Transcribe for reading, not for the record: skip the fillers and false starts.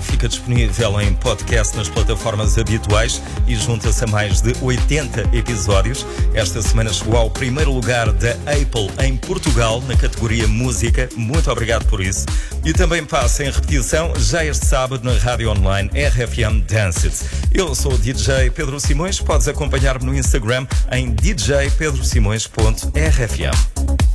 fica disponível em podcast nas plataformas habituais e junta-se a mais de 80 episódios. Esta semana chegou ao primeiro lugar da Apple em Portugal, na categoria Música. Muito obrigado por isso. E também passa em repetição já este sábado na rádio online RFM Dance It. Eu sou o DJ Pedro Simões. Podes acompanhar-me no Instagram em djpedrosimões.rfm.